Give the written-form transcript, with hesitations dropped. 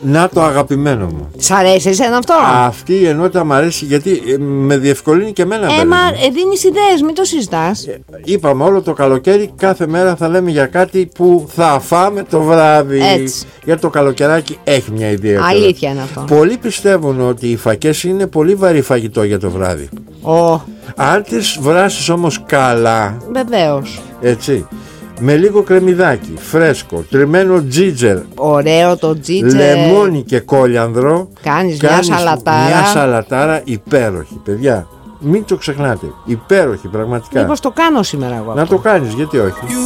Να το αγαπημένο μου. Σ' αρέσει εσένα αυτό? Αυτή η ενότητα μου αρέσει γιατί με διευκολύνει και εμένα. Μα δίνεις ιδέες, μην το συζητάς. Είπαμε όλο το καλοκαίρι κάθε μέρα θα λέμε για κάτι που θα φάμε το βράδυ. Έτσι. Για το καλοκαιράκι έχει μια ιδέα. Αλήθεια είναι αυτό. Πολλοί πιστεύουν ότι οι φακές είναι πολύ βαρύ φαγητό για το βράδυ. Αν τις βράσεις όμως καλά, βεβαίως, έτσι, με λίγο κρεμμυδάκι, φρέσκο, τριμμένο τζίτζερ, ωραίο το τζίτζερ, λεμόνι και κόλιανδρο, κάνεις μια σαλατάρα. Μια σαλατάρα υπέροχη, παιδιά. Μην το ξεχνάτε. Υπέροχη, πραγματικά. Μήπως το κάνω σήμερα εγώ. Να το κάνεις, γιατί όχι.